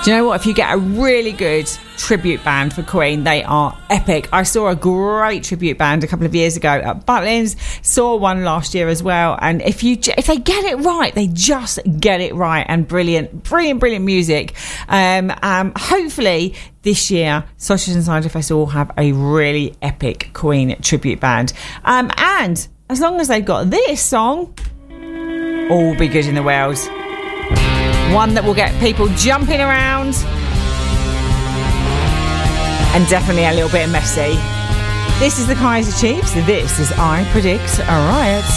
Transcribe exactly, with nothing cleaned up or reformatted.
Do you know what? If you get a really good tribute band for Queen, they are epic. I saw a great tribute band a couple of years ago at Butlins. Saw one last year as well. And if you if they get it right, they just get it right. And brilliant, brilliant, brilliant music. Um, um, hopefully this year, Sausage and Cider Festival will have a really epic Queen tribute band. Um, and as long as they've got this song, all will be good in the world. One that will get people jumping around and definitely a little bit messy. This is the Kaiser Chiefs. This is I Predict a Riot.